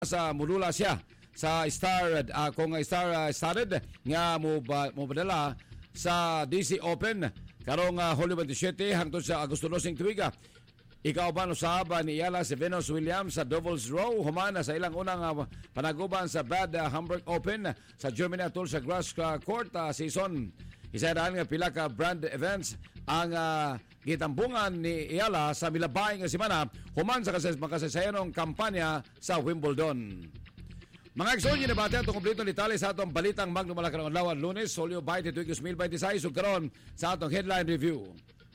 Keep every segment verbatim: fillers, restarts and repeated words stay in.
sa mulula siya sa star uh, kung star uh, started nga mo mo badala sa D C Open karong uh, Hulyo twenty-seven hangtod sa Agosto dos ng tuiga. Ikaw ba usab ni Iyala si Venus Williams sa doubles row humana sa ilang unang uh, panaguban sa Bad uh, Hamburg Open sa Germany atol sa grass uh, court uh, season. Isa daan nga pila ka brand events ang uh, gitambungan ni Iyala sa milabay nga semana human sa makasaysayanong kampanya sa Wimbledon. Mga igsoon yung nabati atong kompleto ni Tali sa atong balitang Magnum Malacanang Adlaw Lunes, Solyo twenty twenty-six ug karon sa atong headline review.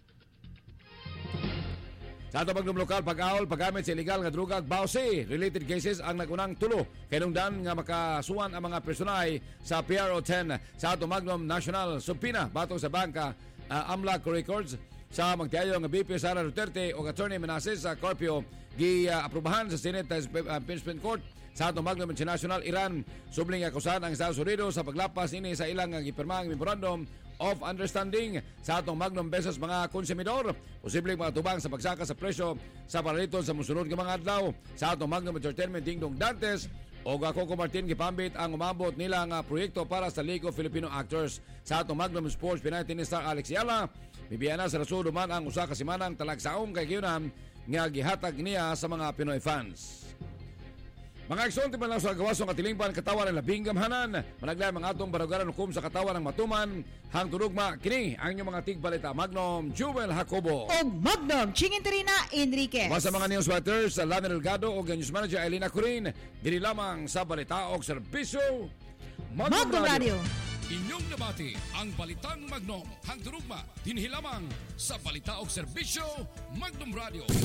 Sa atong Magnum Lokal, pag-awol, paggamit sa illegal nga druga ug bawsi, related cases ang nagunang tulo kay nungdan nga makasuwan ang mga personay sa P R O ten sa atong Magnum National Subpina batong sa bangka uh, Amlac Records sa magtiayo nga B P Sara Duterte o Attorney Menaces sa Corpio gi-aprobahan uh, sa Senate uh, Impeachment Court sa atong Magnum International Iran subling akusahan ang Estados Unidos sa paglapas ini sa ilang gipirmang memorandum of understanding sa atong Magnum beses mga konsumidor posibleng matubang sa pagsaka sa presyo sa palaliton sa musunod nga mga adlaw sa atong Magnum Entertainment Dingdong Dantes o Coco Martin gipambit ang umabot nila nga proyekto para sa League of Filipino Actors sa atong Magnum Sports Pinay Tennis star Alex Yala bibiyana sa rason duman ang usa ka semanang talagsaong kay giyunan nga gihatag niya sa mga Pinoy fans. Mga igsoon timan lang sa gawasong katilingban katawan ng labing gamhanan managlayan mga atong barugaran hukom sa katawan ng matuman hang tunugma kini ang inyong mga tigbalita Magnum Jewel Jacobo o Magnum Chinginterina Enriquez. Basta mga newswriters Lana Delgado o News Manager Elena Corin dili lamang sa balita o serbisyo Magnum, Magnum Radio. Radio. Inyong nabati ang balitang Magnum hang tunugma dinhi lamang sa balita o serbisyo Magnum Radio.